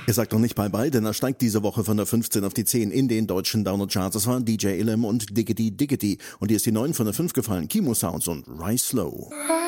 Er sagt noch nicht bye-bye, denn er steigt diese Woche von der 15 auf die 10 in den deutschen Download-Charts. Das waren DJ Illum und Diggity Diggity. Und hier ist die 9 von der 5 gefallen. Kimo Sounds und Rise Slow.